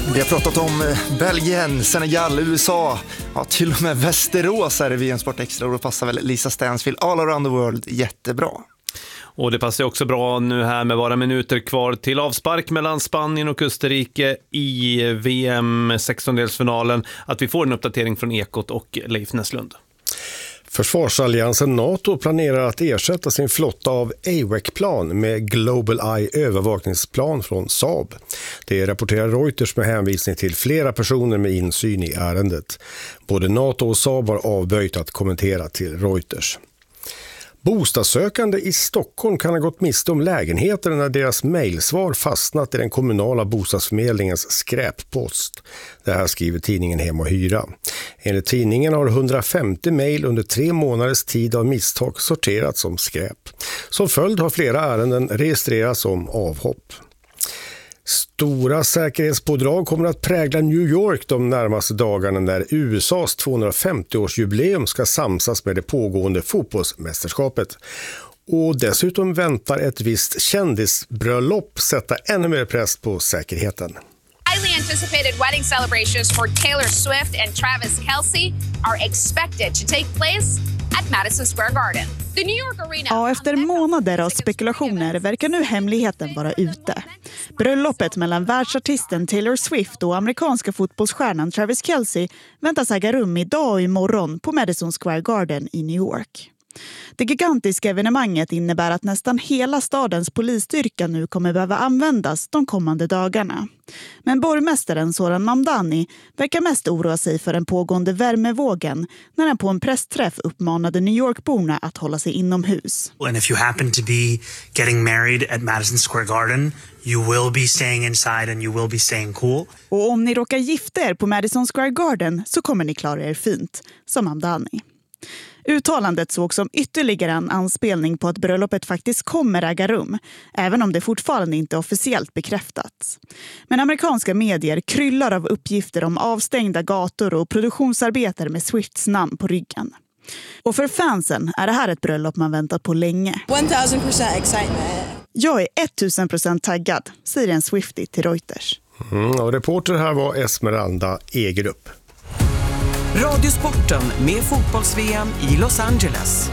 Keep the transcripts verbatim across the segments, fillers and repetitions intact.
Vi har pratat om Belgien, Senegal, U S A, ja, till och med Västerås är det vid en Sport Extra, och då passar väl Lisa Stansfield All Around the World jättebra. Och det passar också bra nu här med bara minuter kvar till avspark mellan Spanien och Österrike i V M sextondelsfinalen att vi får en uppdatering från Ekot och Leif Näslund. Försvarsalliansen NATO planerar att ersätta sin flotta av A W E C-plan med Global Eye övervakningsplan från Saab. Det rapporterar Reuters med hänvisning till flera personer med insyn i ärendet. Både NATO och Saab har avböjt att kommentera till Reuters. Bostadssökande i Stockholm kan ha gått miste om lägenheter när deras mejlsvar fastnat i den kommunala bostadsförmedlingens skräppost. Det här skriver tidningen Hem och Hyra. Enligt tidningen har hundrafemtio mejl under tre månaders tid av misstag sorterats som skräp. Som följd har flera ärenden registrerats som avhopp. Stora säkerhetspådrag kommer att prägla New York de närmaste dagarna när U S A:s tvåhundrafemtioårsjubileum ska samsas med det pågående fotbollsmästerskapet. Och dessutom väntar ett visst kändisbröllop sätta ännu mer press på säkerheten. Highly anticipated wedding celebrations for Taylor Swift and Travis Kelce are expected to take place at Madison Square Garden. The New York Arena. Ja, efter månader av spekulationer verkar nu hemligheten vara ute. Bröllopet mellan världsartisten Taylor Swift och amerikanska fotbollsstjärnan Travis Kelce väntas äga rum idag och imorgon på Madison Square Garden i New York. Det gigantiska evenemanget innebär att nästan hela stadens polisstyrka nu kommer behöva användas de kommande dagarna. Men borgmästaren Zoran Mamdani verkar mest oroa sig för den pågående värmevågen när han på en pressträff uppmanade New York-borna att hålla sig inomhus. And if you happen to be getting married at Madison Square Garden, you will be staying inside and you will be staying cool. Och om ni råkar gifta er på Madison Square Garden så kommer ni klara er fint, som Mamdani. Uttalandet såg som ytterligare en anspelning på att bröllopet faktiskt kommer äga rum, även om det fortfarande inte officiellt bekräftats. Men amerikanska medier kryllar av uppgifter om avstängda gator och produktionsarbetare med Swifts namn på ryggen. Och för fansen är det här ett bröllop man väntat på länge. tusen procent excitement. Jag är tusen procent taggad, säger en Swiftie till Reuters. Mm, och reporter här var Esmeralda Egerup. Radiosporten med fotbolls-V M i Los Angeles.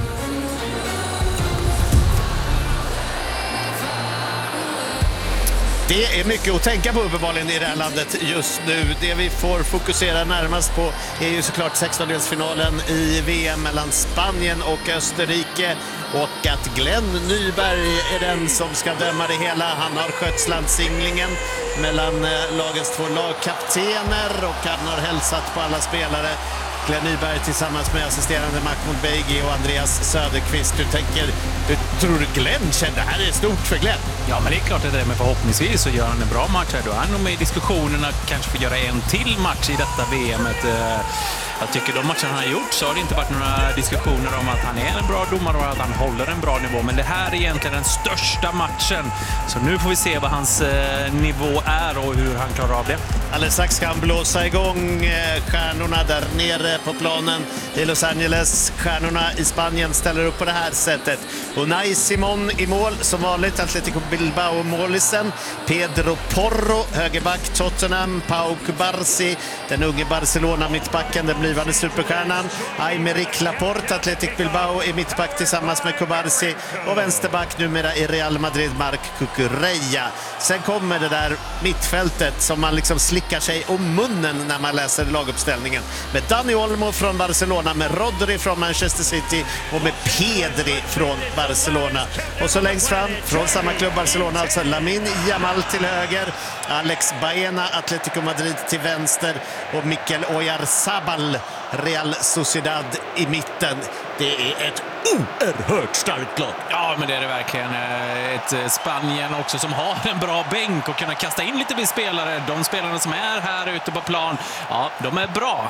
Det är mycket att tänka på uppenbarligen i det här landet just nu. Det vi får fokusera närmast på är ju såklart sextondelsfinalen i V M mellan Spanien och Österrike. Och att Glenn Nyberg är den som ska döma det hela. Han har skött slansinglingen mellan lagens två lagkaptener och han har hälsat på alla spelare. Glenn Nyberg tillsammans med assisterande Mahmoud Beigi och Andreas Söderqvist. Du tänker, du tror Glenn känner det här är stort för Glenn? Ja, men det är klart att det är, men förhoppningsvis så gör han en bra match här. Då är han nog med i diskussionerna, kanske får göra en till match i detta V M-et. Jag tycker de matcherna han har gjort så har det inte varit några diskussioner om att han är en bra domare och att han håller en bra nivå. Men det här är egentligen den största matchen. Så nu får vi se vad hans eh, nivå är och hur han klarar av det. Alldeles strax ska han blåsa igång eh, stjärnorna där nere på planen i Los Angeles. Stjärnorna i Spanien ställer upp på det här sättet. Unai Simon i mål som vanligt. Atletico Bilbao-målisen. Pedro Porro, högerback Tottenham. Pau Cubarsí, den unge Barcelona-mittbacken, den blivande superstjärnan. Aymeric Laporte, Athletic Bilbao i mittback tillsammans med Cubarsí. Och vänsterback numera i Real Madrid, Marc Cucurella. Sen kommer det där mittfältet som man liksom slickar sig om munnen när man läser laguppställningen. Med Dani Olmo från Barcelona, med Rodri från Manchester City och med Pedri från Barcelona. Och så längst fram, från samma klubb Barcelona, alltså Lamine Yamal till höger, Alex Baena, Atletico Madrid till vänster och Mikel Oyarzabal, Real Sociedad i mitten. Det är ett oerhört starkt lag. Ja, men det är det verkligen. Ett Spanien också som har en bra bänk och kunna kasta in lite vid spelare. De spelarna som är här ute på plan, ja, de är bra.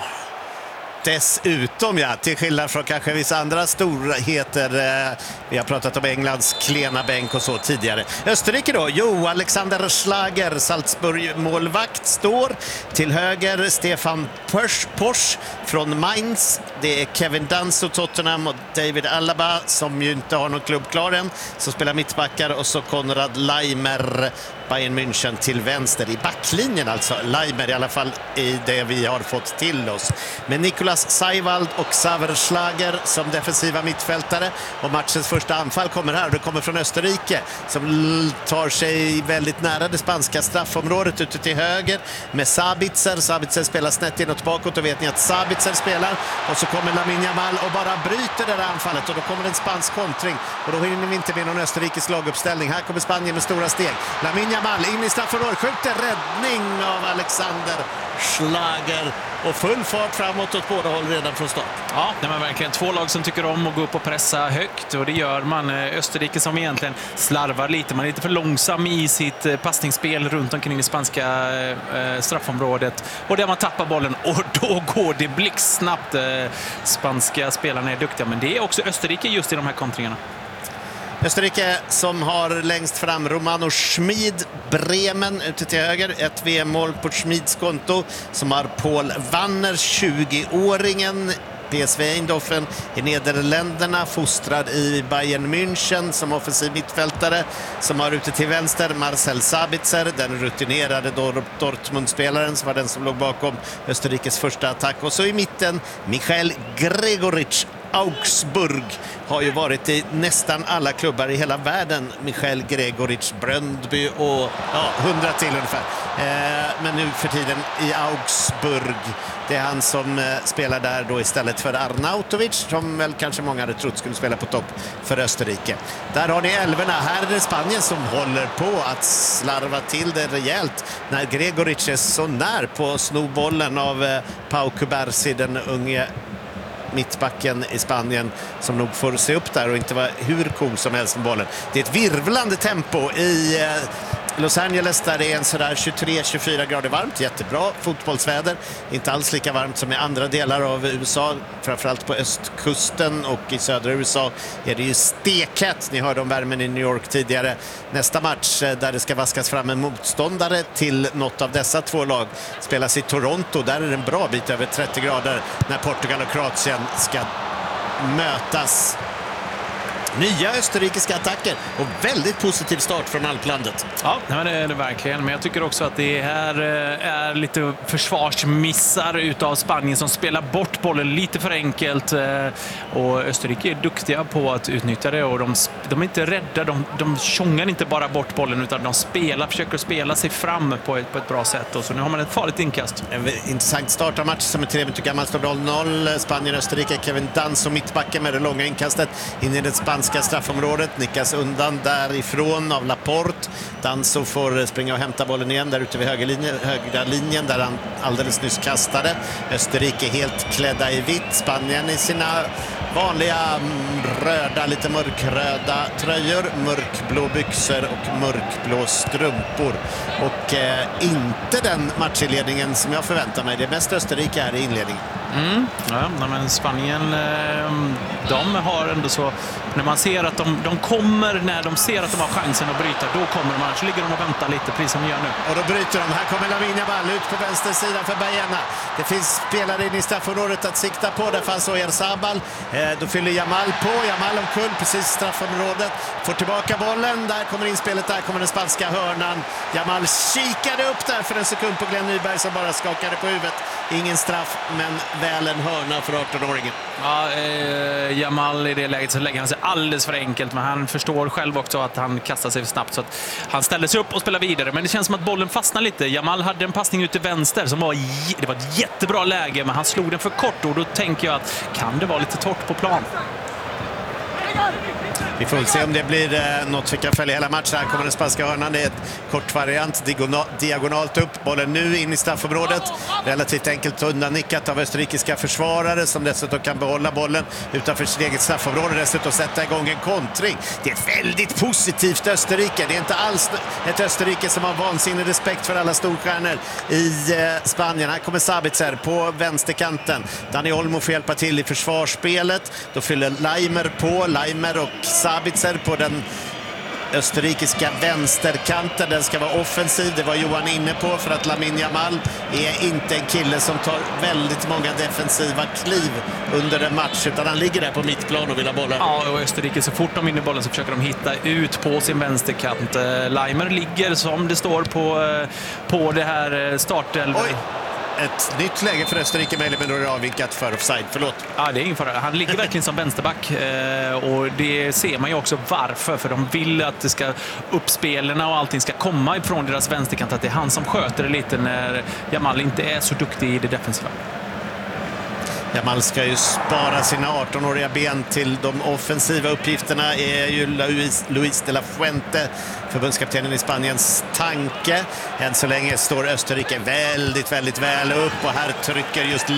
Dessutom, ja, till skillnad från kanske vissa andra storheter. Eh, vi har pratat om Englands klena bänk och så tidigare. Österrike då, jo, Alexander Schlager, Salzburg-målvakt, står till höger. Stefan Posch, Posch från Mainz. Det är Kevin Danso, Tottenham, och David Alaba som ju inte har någon klubb klar än, som spelar mittbackar, och så Konrad Laimer Bayern München till vänster i backlinjen, alltså Leimer i alla fall i det vi har fått till oss. Men Nicolas Seiwald och Saverschlager som defensiva mittfältare, och matchens första anfall kommer här. Det kommer från Österrike som tar sig väldigt nära det spanska straffområdet ute till höger med Sabitzer. Sabitzer spelar snett inåt bakåt, och vet ni att Sabitzer spelar, och så kommer Lamine Yamal och bara bryter det där anfallet, och då kommer en spansk kontring, och då hinner vi inte med någon österrikisk laguppställning. Här kommer Spanien med stora steg. Lamine Yamal in i straffområdet, skjuter, räddning av Alexander Schlager, och full fart framåt åt båda håll redan från start. Ja, det är verkligen två lag som tycker om att gå upp och pressa högt, och det gör man. Österrike som egentligen slarvar lite, man är lite för långsam i sitt passningsspel runt omkring det spanska eh, straffområdet, och där man tappar bollen, och då går det blixtsnabbt. Eh, spanska spelarna är duktiga, men det är också Österrike just i de här kontringarna. Österrike som har längst fram Romano Schmid, Bremen ute till höger. Ett V M-mål på Schmids konto, som har Paul Wanner, tjugoåringen. P S V Eindhoven i Nederländerna, fostrad i Bayern München som offensiv mittfältare, som har ute till vänster Marcel Sabitzer, den rutinerade Dortmund-spelaren som var den som låg bakom Österrikes första attack. Och så i mitten Michael Gregoritsch, Augsburg, har ju varit i nästan alla klubbar i hela världen. Michael Gregoritsch, Bröndby och ja, hundra till ungefär. Eh, men nu för tiden i Augsburg. Det är han som eh, spelar där då istället för Arnautovic, som väl kanske många hade trott skulle spela på topp för Österrike. Där har ni elverna. Här är det Spanien som håller på att slarva till det rejält när Gregoritsch är så när på att sno bollen av eh, Pau Cubarsí, den unge mittbacken i Spanien, som nog får se upp där och inte vara hur cool som helst med bollen. Det är ett virvlande tempo i eh, Los Angeles, där det är en sådär tjugotre till tjugofyra grader varmt, jättebra fotbollsväder, inte alls lika varmt som i andra delar av U S A, framförallt på östkusten, och i södra U S A är det ju stekhett. Ni hörde om värmen i New York tidigare. Nästa match där det ska vaskas fram en motståndare till något av dessa två lag spelas i Toronto. Där är det en bra bit över trettio grader när Portugal och Kroatien ska mötas. Nya österrikiska attacker och väldigt positiv start från alplandet. Ja, det är det verkligen. Men jag tycker också att det här är lite försvarsmissar utav Spanien som spelar bort bollen lite för enkelt. Och Österrike är duktiga på att utnyttja det, och de, de är inte rädda. De, de tjongar inte bara bort bollen, utan de spelar, försöker spela sig fram på ett, på ett bra sätt. Och så nu har man ett farligt inkast. En intressant start av match som är tre minuter gammal, står noll noll. Spanien-Österrike, Kevin Danso mittbacken med det långa inkastet in i det spanska straffområdet, nickas undan därifrån av Laporte. Danso får springa och hämta bollen igen där ute vid högerlinjen, högra linjen där han alldeles nyss kastade. Österrike helt klädda i vitt, Spanien i sina vanliga röda, lite mörkröda tröjor, mörkblå byxor och mörkblå strumpor, och eh, inte den matchinledningen som jag förväntar mig. Det är mest Österrike här i inledningen. Mm, ja, men Spanien, de har ändå så, när man ser att de, de kommer, när de ser att de har chansen att bryta, då kommer de, annars ligger de och väntar lite, precis som de gör nu. Och då bryter de. Här kommer Lamine Yamal ut på vänster sida för Bayerna. Det finns spelare in i straffområdet att sikta på. Där fanns Oyarzabal. Eh, då fyller Yamal på. Yamal omkull precis straffområdet. Får tillbaka bollen. Där kommer inspelet. Där kommer den spanska hörnan. Yamal kikade upp där för en sekund på Glenn Nyberg som bara skakade på huvudet. Ingen straff, men väl en hörna för arton-åringen. Ja, eh, Yamal i det läget så lägger han sig alldeles för enkelt, men han förstår själv också att han kastar sig för snabbt, så att han ställer sig upp och spelar vidare. Men det känns som att bollen fastnar lite. Yamal hade en passning ut till vänster som var, det var ett jättebra läge, men han slog den för kort, och då tänker jag att kan det vara lite torrt på plan? Vi får se om det blir eh, något vi kan följa hela matchen. Här kommer den spanska hörnan. Det är ett kort variant, diagonal, diagonalt upp. Bollen nu in i straffområdet. Relativt enkelt undannickat av österrikiska försvarare som dessutom kan behålla bollen utanför sitt eget straffområde. Dessutom sätta igång en kontring. Det är ett väldigt positivt Österrike. Det är inte alls ett Österrike som har vansinnig respekt för alla storstjärnor i eh, Spanien. Här kommer Sabitzer på vänsterkanten. Dani Olmo får hjälpa till i försvarsspelet. Då fyller Leimer på. Leimer och Sabitzer på den österrikiska vänsterkanten. Den ska vara offensiv, det var Johan inne på, för att Lamine Yamal är inte en kille som tar väldigt många defensiva kliv under en match, utan han ligger där på mittplan och vill ha bollen. Ja, och Österrike, så fort de vinner bollen så försöker de hitta ut på sin vänsterkant. Leimer ligger som det står på, på det här startelvan. Oj! Ett nytt läge för Österrike, men då är det avvinkat för offside. Förlåt. Ja, det är ingen fara. Han ligger verkligen som vänsterback. Och det ser man ju också varför. För de vill att det ska uppspelarna och allting ska komma ifrån deras vänsterkant. Att det är han som sköter det lite när Yamal inte är så duktig i det defensiva. Yamal ska ju spara sina arton-åriga ben till de offensiva uppgifterna, är ju Luis, Luis de la Fuente, förbundskaptenen i Spaniens tanke. Än så länge står Österrike väldigt, väldigt väl upp, och här trycker just